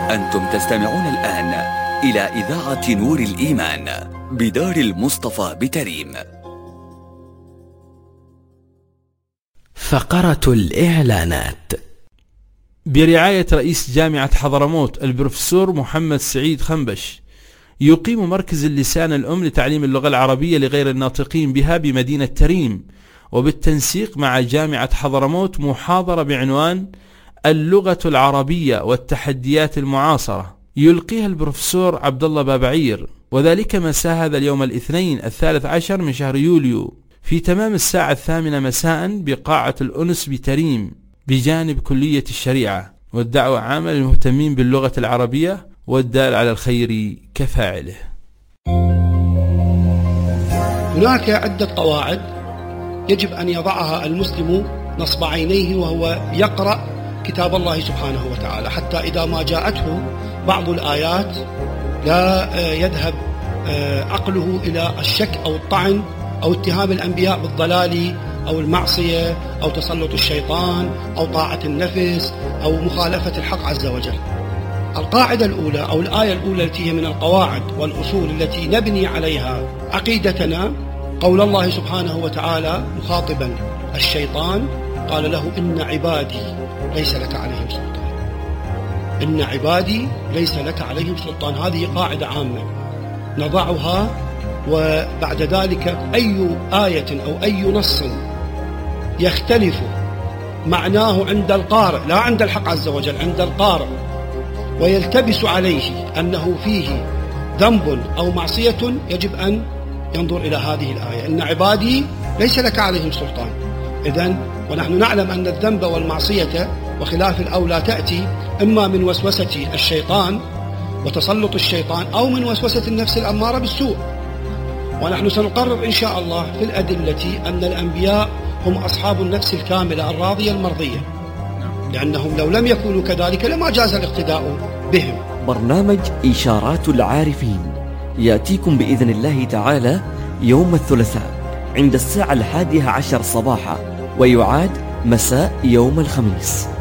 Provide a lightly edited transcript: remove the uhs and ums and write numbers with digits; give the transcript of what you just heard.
أنتم تستمعون الآن إلى إذاعة نور الإيمان بدار المصطفى بتريم. فقرة الإعلانات برعاية رئيس جامعة حضرموت البروفيسور محمد سعيد خنبش، يقيم مركز اللسان الأم لتعليم اللغة العربية لغير الناطقين بها بمدينة تريم، وبالتنسيق مع جامعة حضرموت محاضرة بعنوان اللغة العربية والتحديات المعاصرة، يلقيها البروفيسور عبد الله بابعير، وذلك مساء هذا اليوم الاثنين 13 من شهر يوليو في تمام الساعة 8 مساء بقاعة الأنس بتريم بجانب كلية الشريعة. والدعوة عامة للمهتمين باللغة العربية والدال على الخير كفاعله. هناك عدة قواعد يجب أن يضعها المسلم نصب عينيه وهو يقرأ كتاب الله سبحانه وتعالى، حتى إذا ما جاءته بعض الآيات لا يذهب عقله إلى الشك أو الطعن أو اتهام الأنبياء بالضلال أو المعصية أو تسلط الشيطان أو طاعة النفس أو مخالفة الحق عز وجل. القاعدة الأولى أو الآية الأولى التي هي من القواعد والأصول التي نبني عليها عقيدتنا قول الله سبحانه وتعالى مخاطبا الشيطان، قال له إن عبادي ليس لك عليهم سلطان. إن عبادي ليس لك عليهم سلطان، هذه قاعدة عامة نضعها، وبعد ذلك أي آية أو أي نص يختلف معناه عند القارئ لا عند الحق عز وجل، عند القارئ، ويلتبس عليه أنه فيه ذنب أو معصية، يجب أن ينظر إلى هذه الآية إن عبادي ليس لك عليهم سلطان. إذن ونحن نعلم أن الذنب والمعصية وخلاف الأولى تأتي إما من وسوسة الشيطان وتسلط الشيطان أو من وسوسة النفس الأمارة بالسوء. ونحن سنقرر إن شاء الله في الأدلة أن الأنبياء هم أصحاب النفس الكاملة الراضية المرضية، لأنهم لو لم يكونوا كذلك لما جاز الاقتداء بهم. برنامج إشارات العارفين يأتيكم بإذن الله تعالى يوم الثلاثاء عند الساعة 11 صباحا، ويعاد مساء يوم الخميس.